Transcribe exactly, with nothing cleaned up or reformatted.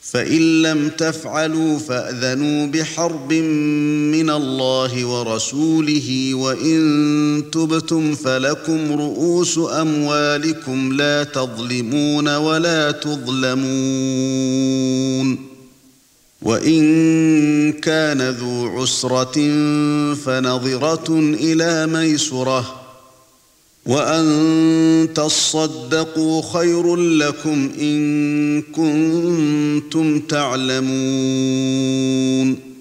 فإن لم تفعلوا فأذنوا بحرب من الله ورسوله وإن تبتم فلكم رؤوس أموالكم لا تظلمون ولا تظلمون وإن كان ذو عسرة فنظرة إلى ميسرة وأن تصدقوا خير لكم إن كنتم تعلمون